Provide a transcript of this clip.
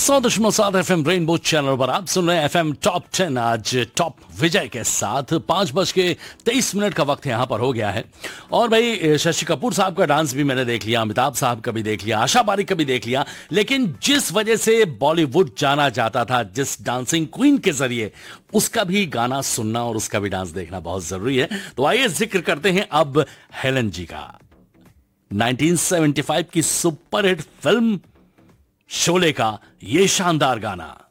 100.7 FM rainbow channel पर आप सुन रहे हैं FM टॉप 10। आज टॉप विजय के साथ 5:23 का वक्त यहां पर हो गया है। और भाई शशि कपूर साहब का डांस भी मैंने देख लिया, अमिताभ साहब का भी देख लिया, आशा बारिक का भी देख लिया, लेकिन जिस वजह से बॉलीवुड जाना जाता था, जिस डांसिंग क्वीन के जरिए, उसका भी गाना सुनना और उसका भी डांस देखना बहुत जरूरी है। तो आइए जिक्र करते हैं अब हेलन जी का। 1975 की सुपरहिट फिल्म शोले का ये शानदार गाना।